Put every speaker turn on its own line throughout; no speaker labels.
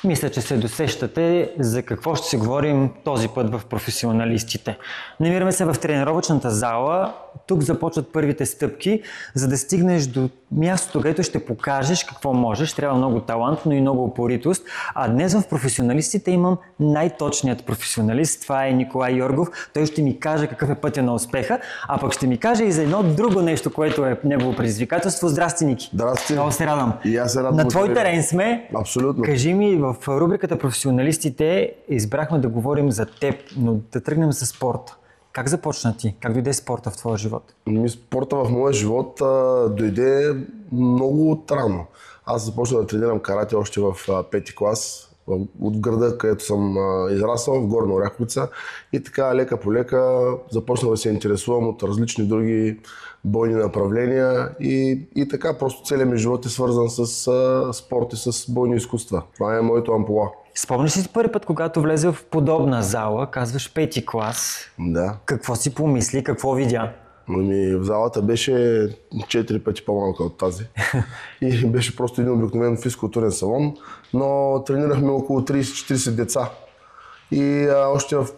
Мисля, че се досещате за какво ще си говорим този път в професионалистите. Намираме се в тренировъчната зала. Тук започват първите стъпки. За да стигнеш до мястото, където ще покажеш какво можеш, трябва много талант, но и много упоритост. А днес в професионалистите имам най-точният професионалист. Това е Николай Йоргов. Той ще ми каже какъв е пътя на успеха, а пък ще ми каже и за едно друго нещо, което е негово предизвикателство. Здрасти, Ники.
Здрасти.
Много се радвам.
И аз се радвам.
На твой терен сме.
Абсолютно.
Кажи ми, в рубриката професионалистите избрахме да говорим за теб, но да тръгнем за спорта. Как започна ти? Как дойде спорта в твоя живот?
Спорта в моя живот дойде много рано. Аз започнах да тренирам карате още в пети клас от града, където съм израснал, в Горна Оряховица. И така лека по лека започнах да се интересувам от различни други бойни направления и така просто целият ми живот е свързан с спорт и с бойни изкуства. Това е моето амплоа.
Спомняш ли си първи път, когато влезе в подобна зала, казваш пети клас?
Да.
Какво си помисли, какво видя?
В залата беше 4 пъти по-малка от тази и беше просто един обикновен физкултурен салон, но тренирахме около 30-40 деца. И още в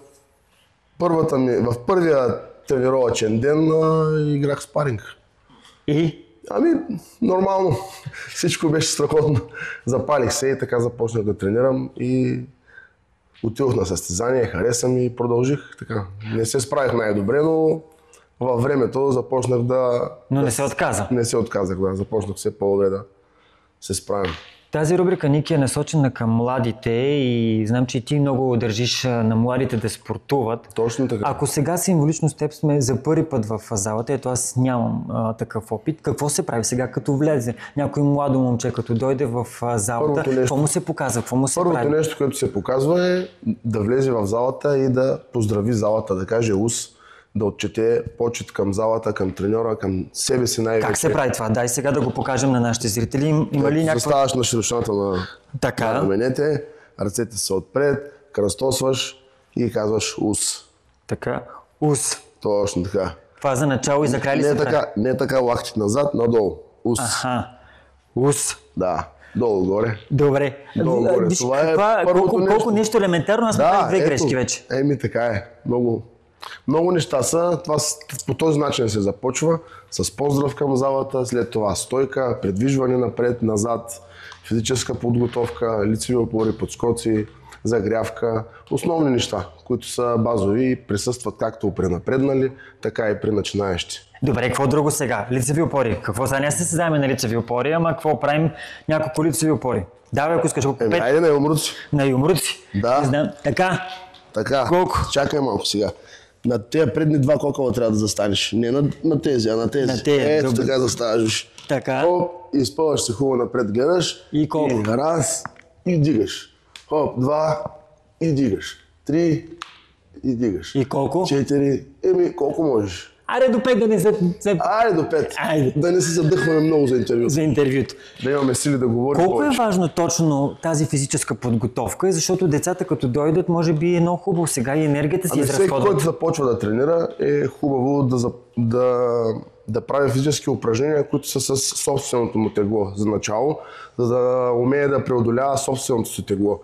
първия тренировъчен ден играх спаринг.
И?
Нормално. Всичко беше страхотно. Запалих се и така започнах да тренирам и отидох на състезание, хареса ми и продължих така. Не се справих най-добре, но във времето започнах да...
Но не се отказа.
Не се отказах, да. Започнах все по-добре да се справям.
Тази рубрика, Ники, е насочена към младите и знам, че и ти много държиш на младите да спортуват.
Точно така.
Ако сега символично с теб сме за първи път в залата, ето аз нямам такъв опит, какво се прави сега, като влезе някой младо момче, като дойде в залата, какво му се показва, какво му се прави?
Първото нещо, което се показва е да влезе в залата и да поздрави залата, да каже ус, да отчете почет към залата, към треньора, към себе си най-вече.
Как се прави това? Дай сега да го покажем на нашите зрители. Има ли някаква...
Заставаш на широшината на раменете, ръцете са отпред, кръстосваш и казваш ус.
Така, ус.
Точно така.
Това за начало и за край ли се прави?
Не така, лактите назад, надолу. Ус.
Аха, ус.
Да, долу-горе.
Добре.
Долу-горе. Това е първото нещо.
Колко нещо елементарно, аз направих две грешки вече.
Така е. Много неща са. Това по този начин се започва. С поздрав към залата, след това стойка, придвижване напред, назад, физическа подготовка, лицеви опори, подскоци, загрявка. Основни неща, които са базови и присъстват както при напреднали, така и при начинаещи.
Добре, какво друго сега? Лицеви опори. Какво сега не се създаваме на лицеви опори, ама какво правим няколко лицеви опори? Давай, ако искаш го пет.
Айде на юмруци.
На юмруци?
Да.
Не знам. Така. Колко?
Чакай малко сега. На тези предни два кокала трябва да застанеш. Не на тези, а на тези. Ето така заставаш.
Така.
Хоп, изпълваш се хубаво напред, гледаш.
И колко?
Раз и дигаш. Хоп, два и дигаш. Три и дигаш.
И колко?
4. Колко можеш?
Айде до 5 да не се...
Айде до 5.
Айде.
Да не се задъхваме много за интервюто.
За интервюто.
Да имаме сили да говорим.
Колко е важно точно тази физическа подготовка? Защото децата като дойдат, може би е много хубаво сега и енергията си изразходва.
Всеки, който започва да тренира, е хубаво да прави физически упражнения, които са с собственото му тегло за начало, за да умее да преодолява собственото си тегло.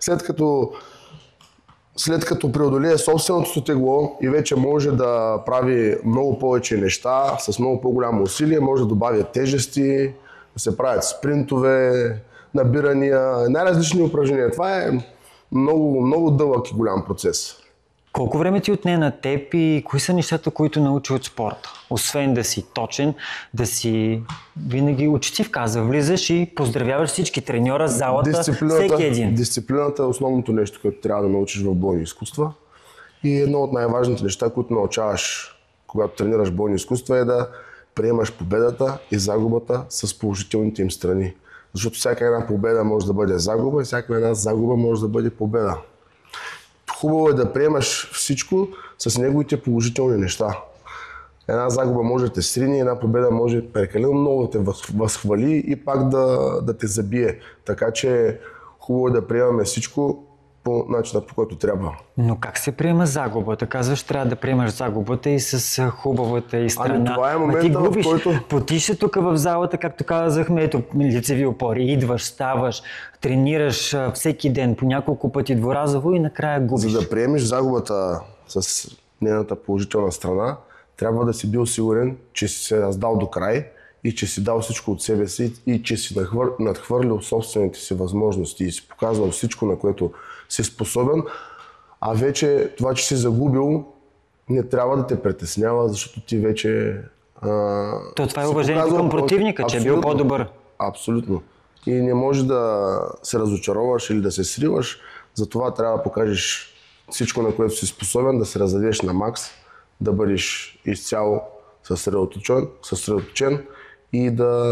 След като преодолее собственото си тегло и вече може да прави много повече неща, с много по-голямо усилие, може да добавя тежести, да се правят спринтове, набирания, най-различни упражнения. Това е много, много дълъг и голям процес.
Колко време ти отне на теб и кои са нещата, които научи от спорта? Освен да си точен, да си винаги учтив, каза, влизаш и поздравяваш всички треньора, залата, всеки един.
Дисциплината е основното нещо, което трябва да научиш в бойни изкуства. И едно от най-важните неща, които научаваш, когато тренираш бойни изкуства, е да приемаш победата и загубата с положителните им страни. Защото всяка една победа може да бъде загуба и всяка една загуба може да бъде победа. Хубаво е да приемаш всичко с неговите положителни неща. Една загуба може да те срине, една победа може прекалено много да те възхвали и пак да те забие. Така че хубаво е да приемаме всичко по начина, по който трябва.
Но как се приема загубата? Казваш, трябва да приемаш загубата и с хубавата и страна.
Това е
Ма ти
момента, в
губиш,
който...
потише тук в залата, както казахме, ето лицеви опори. Идваш, ставаш, тренираш всеки ден, по няколко пъти дворазово и накрая губиш.
За да приемеш загубата с нейната положителна страна, трябва да си бил сигурен, че си се раздал до край и че си дал всичко от себе си и че си надхвърлил собствените си възможности и си показал всичко, на което си способен. А вече това, че си загубил, не трябва да те притеснява, защото ти вече...
Това е уважението към противника, че е бил по-добър.
Абсолютно. И не можеш да се разочароваш или да се сриваш, затова трябва да покажеш всичко, на което си способен, да се раздадеш на макс, да бъдеш изцяло съсредоточен и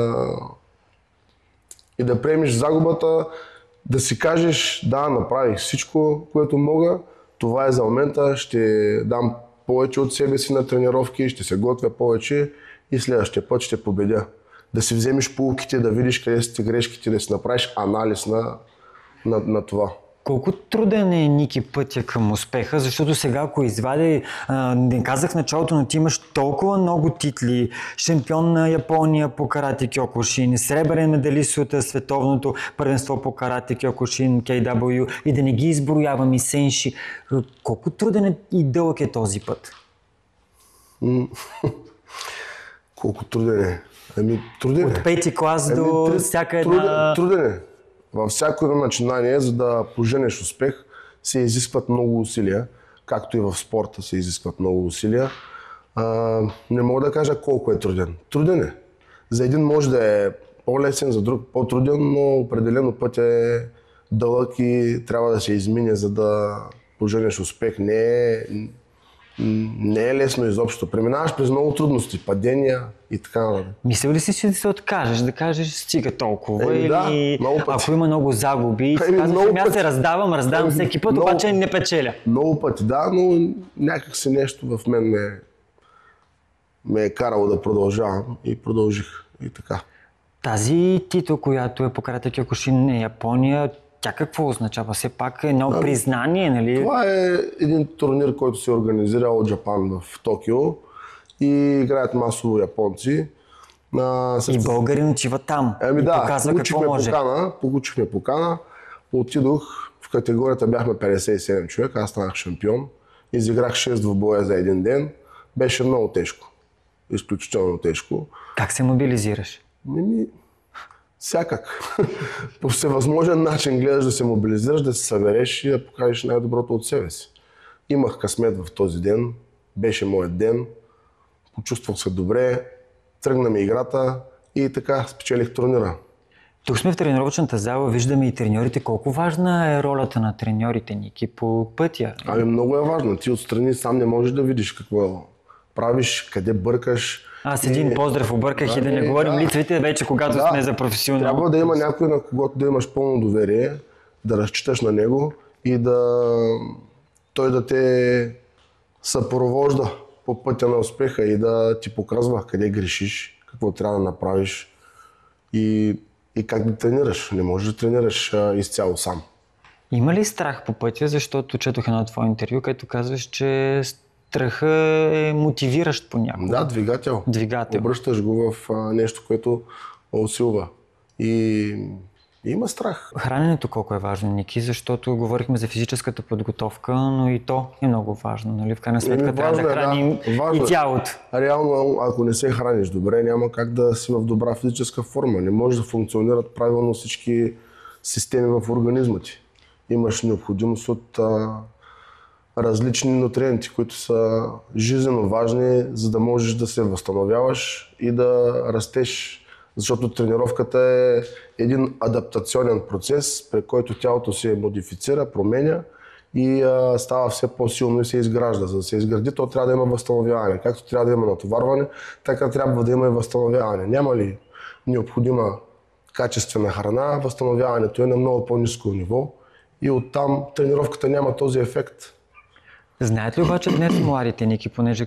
да приемеш загубата, да си кажеш, да, направих всичко, което мога, това е за момента, ще дам повече от себе си на тренировки, ще се готвя повече и следващия път ще победя. Да си вземеш поуките, да видиш къде са ти грешките, да си направиш анализ на това.
Колко труден е, Ники, пътя към успеха? Защото сега, ако извади, не казах в началото, но ти имаш толкова много титли. Шампион на Япония по карате кьокушин, сребърен медалист от световното първенство по карате кьокушин, KW, и да не ги изброявам и сенши. Колко труден и дълъг е този път?
Колко труден е? Труден е.
От пети клас до всяка една...
Труден е. Във всяко едно начинание, за да поженеш успех, се изискват много усилия, както и в спорта се изискват много усилия. Не мога да кажа колко е труден. Труден е. За един може да е по-лесен, за друг по-труден, но определено път е дълъг и трябва да се измине, за да поженеш успех. Не е лесно изобщо. Преминаваш през много трудности, падения и така нататък.
Мислил ли си, че да се откажеш, да кажеш стига толкова? Или
да,
ако има много загуби, казваш, аз се раздавам всеки път, обаче не печеля.
Много пъти, да, но някак си нещо в мен ме е карало да продължавам и продължих и така.
Тази титла, която е по карате кьокушин на Япония, тя какво означава? Все пак едно признание, нали?
Това е един турнир, който се организира от Japan в Токио и играят масово японци.
И българин отива там и показва какво може.
Получихме покана, отидох, в категорията бяхме 57 човека, аз станах шампион, изиграх 6 двубоя за един ден, беше много тежко, изключително тежко.
Как се мобилизираш?
Всякак. По всевъзможен начин гледаш да се мобилизираш, да се събереш и да покажеш най-доброто от себе си. Имах късмет в този ден, беше моят ден, почувствах се добре, тръгна ми играта и така спечелих турнира.
Тук сме в тренировъчната зала, виждаме и треньорите. Колко важна е ролята на треньорите, Ники, по пътя?
Много е важно. Ти отстрани сам не можеш да видиш какво правиш, къде бъркаш.
Аз един поздрав обърках и да не говорим лицевите вече, когато сме за професионално.
Трябва да има някой, на когото да имаш пълно доверие, да разчиташ на него и той да те съпровожда по пътя на успеха и да ти показва къде грешиш, какво трябва да направиш и как да тренираш. Не можеш да тренираш изцяло сам.
Има ли страх по пътя, защото четох едно твое интервю, където казваш, че страха е мотивиращ понякога?
Да, двигател. Обръщаш го в нещо, което усилва. И има страх.
Храненето колко е важно, Ники, защото говорихме за физическата подготовка, но и то е много важно. Нали? В крайна сметка трябва да храним и тялото.
Реално, ако не се храниш добре, няма как да си в добра физическа форма. Не може да функционират правилно всички системи в организма ти. Имаш необходимост от различни нутриенти, които са жизненно важни, за да можеш да се възстановяваш и да растеш. Защото тренировката е един адаптационен процес, при който тялото се модифицира, променя и става все по-силно и се изгражда. За да се изгради, то трябва да има възстановяване. Както трябва да има натоварване, така трябва да има и възстановяване. Няма ли необходима качествена храна, възстановяването е на много по-ниско ниво и оттам тренировката няма този ефект.
Знаят ли обаче днес младите, Ники, понеже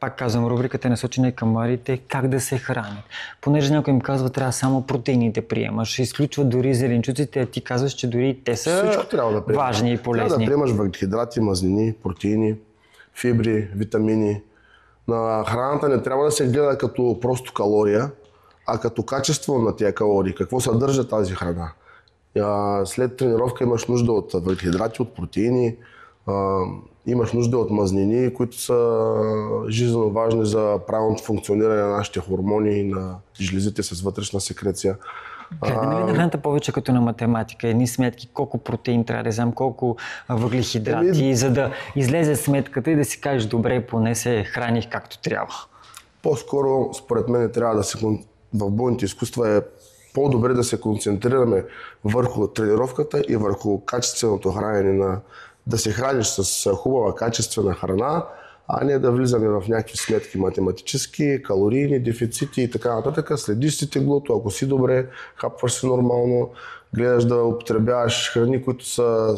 пак казвам, рубриката е насочена и към младите, как да се хранят. Понеже някой им казва, трябва само протеините приемаш, изключва дори зеленчуците, а ти казваш, че дори те са важни и полезни.
Трябва да приемаш въглехидрати, мазнини, протеини, фибри, витамини. На храната не трябва да се гледа като просто калория, а като качество на тия калории. Какво съдържа тази храна? След тренировка имаш нужда от въглехидрати, от протеини, имаш нужда от мазнини, които са жизненно важни за правилното функциониране на нашите хормони, на жлезите с вътрешна секреция.
Гледаме ли на храната повече като на математика? Едни сметки, колко протеин трябва да вземам, колко въглехидрати, за да излезе сметката и да си кажеш, добре, поне се храних както трябва?
По-скоро, според мен, трябва да се в бойните изкуства е по-добре да се концентрираме върху тренировката и върху качественото хранене, да се храниш с хубава качествена храна, а не да влизаме в някакви сметки математически, калорийни дефицити и така нататък. Следиш си теглото, ако си добре, хапваш се нормално, гледаш да употребяваш храни, които са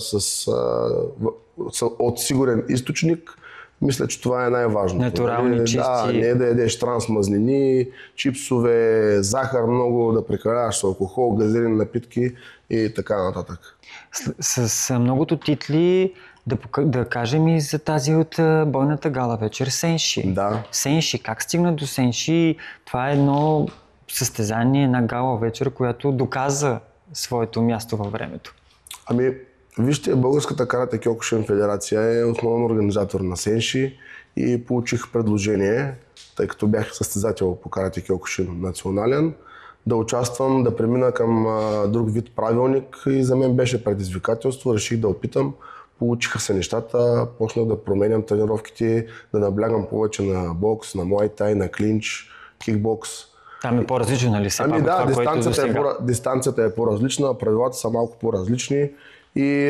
от сигурен източник. Мисля, че това е най-важното.
Натурални, чисти.
Да, не да ядеш трансмазнини, чипсове, захар много, да прекаляваш с алкохол, газирани напитки и така нататък.
С многото титли, да кажем и за тази от бойната гала вечер, Сенши.
Да.
Сенши, как стигна до Сенши? Това е едно състезание, една гала вечер, която доказа своето място във времето.
Вижте, Българската карате кьокушин федерация е основен организатор на Сенши и получих предложение, тъй като бях състезател по карате кьокушин национален, да участвам, да премина към друг вид правилник и за мен беше предизвикателство, реших да опитам. Получиха се нещата, почнах да променям тренировките, да наблягам повече на бокс, на муай-тай, на клинч, кикбокс.
Там е по-различно, нали?
Дистанцията е по-различна, правилата са малко по-различни. И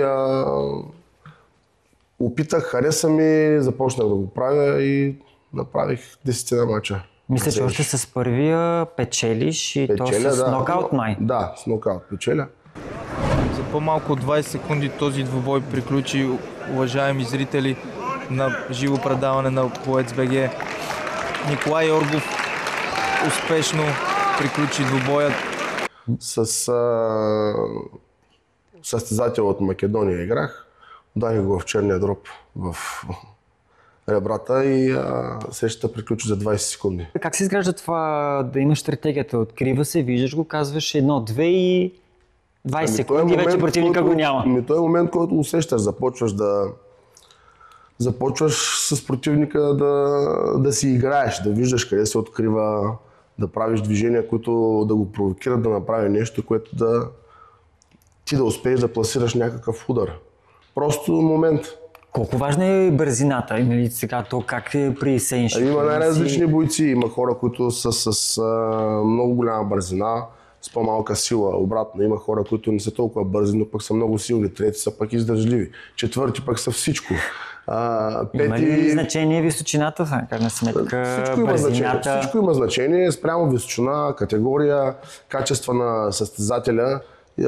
опитах, хареса ми, започнах да го правя и направих 10 мача.
Мисля, че още с първия печелиш и то с нокаут май.
Да, с нокаут печеля.
За по-малко от 20 секунди този двубой приключи, уважаеми зрители, на живо предаване на Боец.бг. Николай Йоргов успешно приключи двубоят.
Състезател от Македония играх, ударих го в черния дроб в ребрата и срещата приключи за 20 секунди.
Как се изгражда това да имаш стратегията? Открива се, виждаш го, казваш 1-2 и 20 секунди вече противника го няма.
Той е момент, който усещаш, започваш с противника да си играеш, да виждаш къде се открива, да правиш движения, които да го провокират да направи нещо, което ти да успееш да пласираш някакъв удар. Просто момент.
Колко важна е бързината? Нали, сега то как е при Сенши?
Има най-различни бойци. Има хора, които са с много голяма бързина, с по-малка сила. Обратно, има хора, които не са толкова бързи, но пък са много силни. Трети са пък издържливи. Четвърти пък са всичко.
Има ли значение височината, в крайна сметка, бързината?
Всичко има значение. Спрямо височина, категория, качество на състезателя.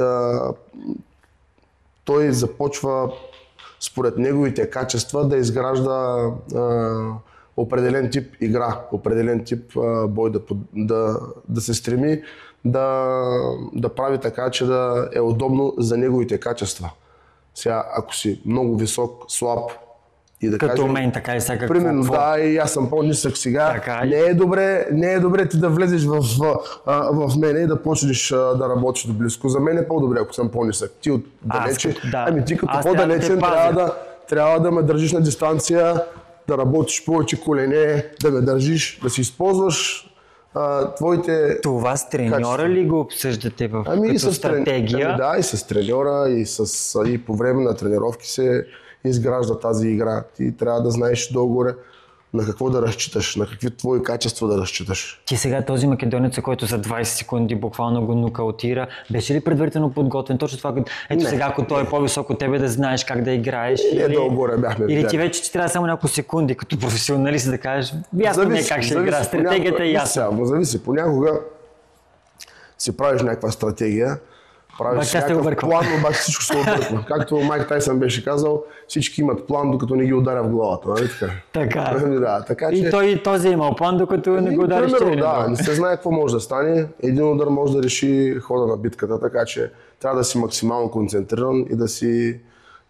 Той започва според неговите качества да изгражда определен тип игра, определен тип бой, да се стреми да прави така, че да е удобно за неговите качества. Сега, ако си много висок, слаб и да
като
кажем,
мен, така и сега
примерно, да, и аз съм по-нисък сега. Така, не е добре ти да влезеш в мене и да почнеш да работиш доблизко. За мен е по-добре, ако съм по-нисък. Ти отдалече, ти като по-далечен трябва да ме държиш на дистанция, да работиш повече колене, да ме държиш, да си използваш твоите.
Това с треньора ли го обсъждате като стратегия?
Да, и с треньора, и по време на тренировки се изгражда тази игра. Ти трябва да знаеш долу-горе на какво да разчиташ, на какви твои качества да разчиташ.
Ти сега този македонец, който за 20 секунди буквално го нокаутира, беше ли предварително подготвен? Точно това, сега, ако той е по-висок от тебе, да знаеш как да играеш?
Долу-горе бяхме.
Или ти вече ти трябва само няколко секунди, като професионалист да кажеш, ясно не как ще игра, стратегията е ясна.
Зависи, понякога си правиш някаква стратегия, правиш
Обаче аз те
някакъв
обърквам.
план, обаче всичко се обърква. Както Майк Тайсън беше казал, всички имат план, докато не ги ударя в главата. Нали така?
Така.
Да, така че...
И той този е имал план, докато не го удариш
Примерно,
черен.
да, не се знае какво може да стане. Един удар може да реши хода на битката, така че трябва да си максимално концентриран и да си...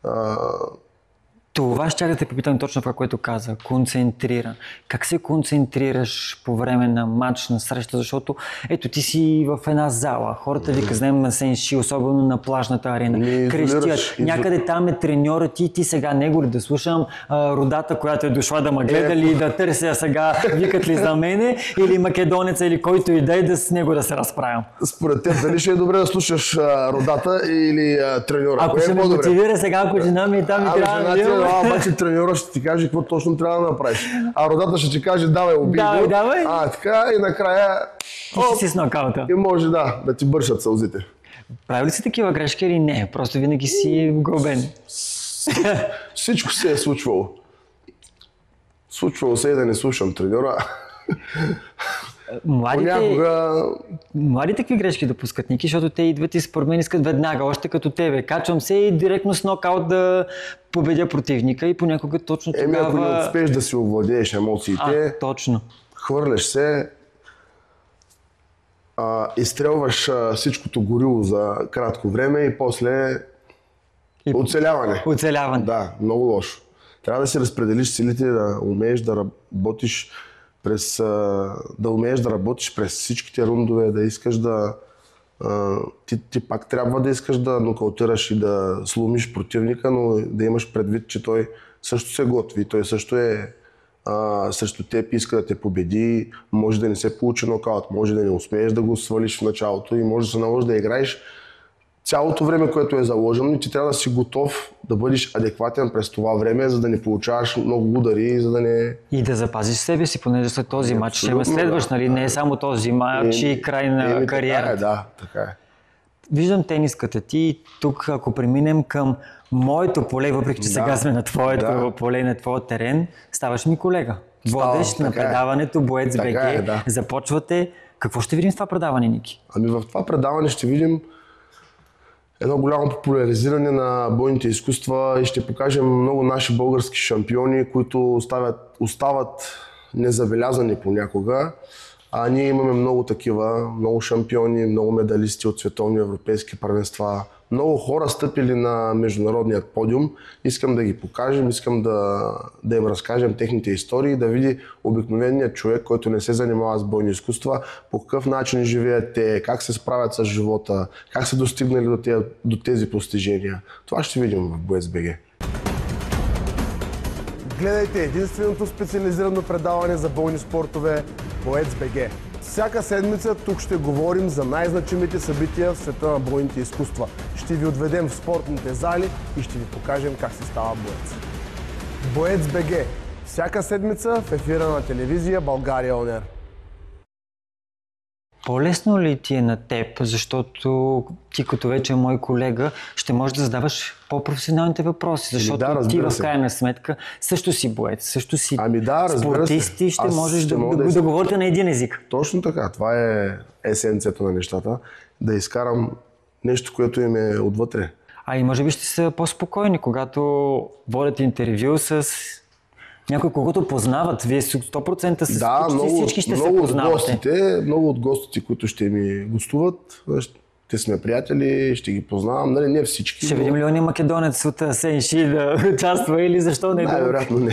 Това ще да те попитам точно това, което каза. Концентриран. Как се концентрираш по време на матч, на среща? Защото ето ти си в една зала. Хората ви казвам на Сенши, особено на плажната арена. Крещят. Някъде там е треньорът и ти сега него ли да слушам родата, която е дошла да ме гледа ли, да търся сега викат ли за мене, или македонеца, или който и да с него да се разправям.
Според теб, дали ще е добре да слушаш родата или треньора?
Ако ще ме мотивира сега, ако жена ми там и трябва да
обаче треньора ще ти каже какво точно трябва да направиш. А родата ще ти каже, давай, убий го.
Давай.
Така и накрая...
Ти си с нокаута.
И може да ти бършат сълзите.
Прави ли си такива грешки или не? Просто винаги си глобен.
Всичко се е случвало. Случвало се и да не слушам треньора.
Младите какви грешки допускат, Ники, защото те идват и според мен искат веднага, още като тебе. Качвам се и директно с нокаут да победя противника и понякога точно тогава...
Ако не успееш да си овладееш емоциите,
точно.
Хвърляш се, изстрелваш всичкото горило за кратко време и после оцеляване.
Оцеляване.
Да, много лошо. Трябва да си разпределиш силите, да умееш да работиш през всичките рундове, да искаш да... Ти пак трябва да искаш да нокаутираш и да сломиш противника, но да имаш предвид, че той също се готви. Той също е срещу теб, иска да те победи, може да не се получи нокаут, може да не успееш да го свалиш в началото и може да се наложи да играеш цялото време, което е заложено, и ти трябва да си готов да бъдеш адекватен през това време, за да не получаваш много удари, за да не...
И да запазиш себе си, понеже след този матч ще ме следваш, нали? Не е само този матч и край на кариерата.
Така е.
Виждам тениската ти. Тук, ако преминем към моето поле, въпреки че сега сме на твоето поле, на твоя терен, ставаш ми колега. Водещ на предаването Боец БГ. Започвате. Какво ще видим в това предаване, Ники?
В това предаване ще видим едно голямо популяризиране на бойните изкуства и ще покажем много наши български шампиони, които остават незабелязани понякога. А ние имаме много такива, много шампиони, много медалисти от световни европейски първенства. Много хора стъпили на международният подиум. Искам да ги покажем, искам да им разкажем техните истории, да види обикновеният човек, който не се занимава с бойни изкуства, по какъв начин живеят те, как се справят с живота, как са достигнали до тези постижения. Това ще видим в Боец БГ. Гледайте единственото специализирано предаване за бойни спортове Боец БГ. Всяка седмица тук ще говорим за най-значимите събития в света на бойните изкуства. Ще ви отведем в спортните зали и ще ви покажем как се става боец. Боец БГ. Всяка седмица в ефира на телевизия България ОНЕР.
По-лесно ли ти е на теб, защото ти като вече мой колега ще можеш да задаваш по-професионалните въпроси, защото ти в крайна сметка също си боец, също си спортист и ще можеш да говорите на един език.
Точно така, това е есенцията на нещата, да изкарам нещо, което им е отвътре.
И може би ще са по-спокойни, когато водят интервю с някой, когото познават. Вие 100% всички ще се познавате.
Много от гостите, които ще ми гостуват, те сме приятели, ще ги познавам. Нали, не всички.
Ще видим ли он македонец от Сенши да участва или защо не?
Най-вероятно не.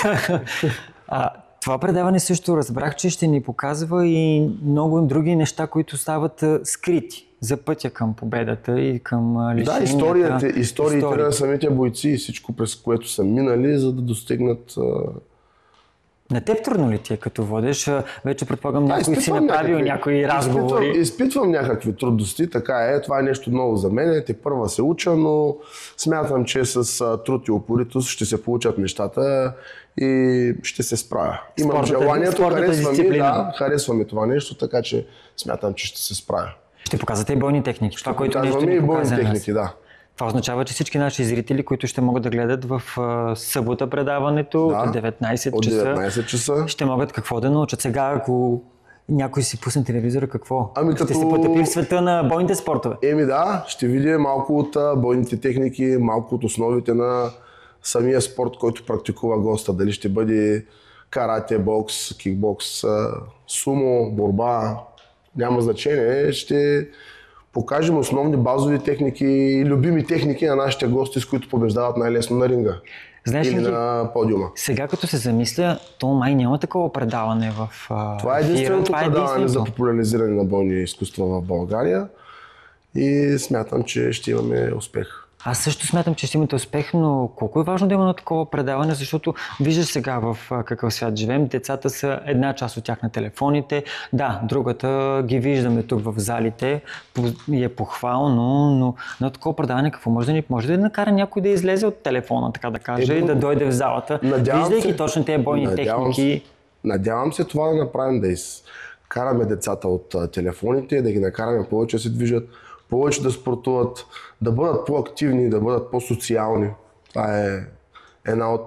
Това предаване също разбрах, че ще ни показва и много други неща, които стават скрити за пътя към победата и към лишенията.
Да, историите на самите бойци и всичко, през което са минали, за да достигнат...
На теб трудно ли ти е като водиш? Вече предполагам някой си направил някои разговори.
Изпитвам някакви трудности, така е. Това е нещо ново за мен. Те първа се уча, но смятам, че с труд и упоритост ще се получат нещата и ще се справя. Имам желанието, харесва ми това нещо, така че смятам, че ще се справя.
Ще показвате и бойни техники.
Ще показваме и бойни техники, да.
Това означава, че всички наши зрители, които ще могат да гледат в събота предаването от 19 часа,
ще могат
какво да научат. Сега, ако някой си пусне телевизора, какво?
Ами
Ще
като-
се потъпи в света на бойните спортове.
Да, ще видим малко от бойните техники, малко от основите на самия спорт, който практикува госта. Дали ще бъде карате, бокс, кикбокс, сумо, борба, няма значение. Ще покажем основни базови техники и любими техники на нашите гости, с които побеждават най-лесно на ринга.
Знаеш ли
Или
ги?
на подиума.
Сега като се замисля, то май няма такова предаване в
Това е
ефира.
единственото
Това е
предаване за
единственото.
популяризиране на бойни изкуства в България и смятам, че ще имаме успех.
Аз също смятам, че ще имате успех, но колко е важно да има на такова предаване, защото виждаш сега в какъв свят живеем, децата са една част от тях на телефоните, да, другата ги виждаме тук в залите и е похвално, но на такова предаване какво може да накара някой да излезе от телефона, така да каже, и да дойде в залата, виждайки точно тези бойни техники.
Надявам се това да направим, да изкараме децата от телефоните, да ги накараме повече да се движат, повече да спортуват, да бъдат по-активни, да бъдат по-социални. Това е една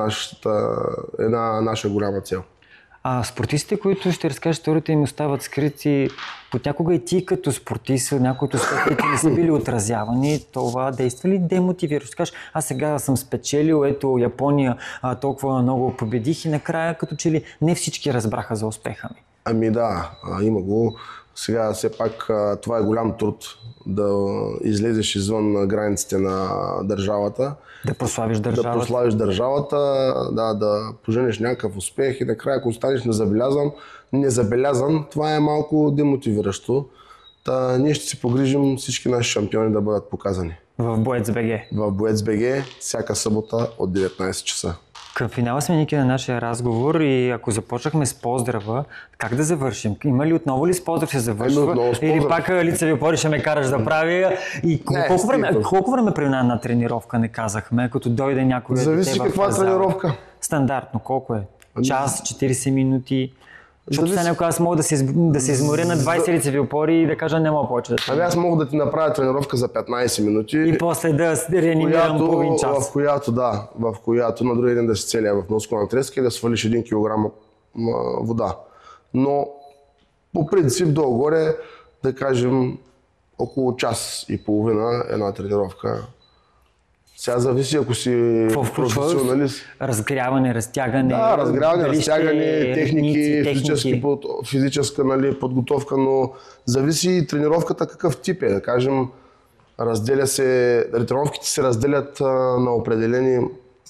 наша голяма цел.
А спортистите, които ще разкажеш историята им остават скрити, понякога и ти като спортист, някои от успехите не са били отразявани, това действа ли демотивиращо? Ще кажеш, аз сега съм спечелил, ето Япония толкова много победих и накрая като че ли не всички разбраха за успеха ми.
Ами да, има го. Сега все пак това е голям труд да излезеш извън границите на държавата.
Да прославиш
Да
държавата.
прославиш държавата, да поженеш някакъв успех и накрая, ако останеш незабелязан, това е малко демотивиращо. Ние ще се погрижим всички наши шампиони да бъдат показани.
В Боец БГ.
В Боец БГ всяка събота от 19 часа.
Към финала сме, Ники, на нашия разговор и ако започнахме с поздрава, как да завършим? Има ли отново ли с поздрав се завършва?
Отново с
Или
поздрав.
пак лицеви опори ще ме караш да правя? И колко време премина на тренировка, не казахме, като дойде някой
Зависи
дете в
каква
зала?
тренировка.
Стандартно, колко е? Час, 40 минути? Защото сега някога аз мога да се изморя на 20 лицеви опори и да кажа не мога повече да
Ами аз мога да ти направя тренировка за 15 минути.
И после да реанимирам половин час.
В която на другия ден да се целя в мускулна треска и да свалиш 1 кг вода. Но по принцип долу-горе, да кажем, около час и половина една тренировка. Сега зависи, ако си
Какво включва?
професионалист.
Разгряване, разтягане.
Да, разгряване,
дали ще
разтягане,
е
техники,
ритници,
физическа подготовка, но зависи и тренировката какъв тип е. Да кажем, тренировките се разделят на определени...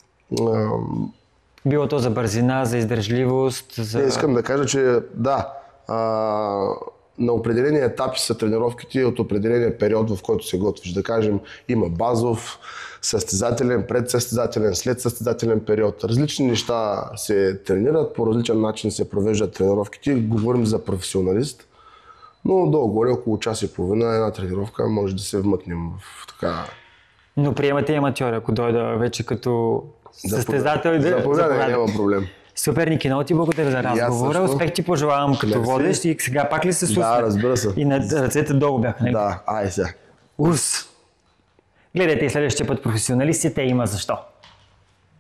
Било то за бързина, за издържливост, за...
Искам да кажа, че да, на определени етапи са тренировките от определения период, в който се готвиш. Да кажем, има базов, състезателен, предсъстезателен, следсъстезателен период. Различни неща се тренират, по различен начин се провеждат тренировките. Говорим за професионалист, но долу-горе около час и половина една тренировка може да се вмъкнем в така...
Но приемате и аматьори, ако дойда вече като състезател и да...
Заповядай, няма проблем.
Супер, Ники, много ти благодаря за разговора.
също.
Успех ти пожелавам като
Мерси.
водещ и сега пак ли се слушна?
Да, разбира се.
И на ръцете долу бяха, нали?
Да, ай сега.
Ус! Гледайте и следващия път професионалистите, има защо.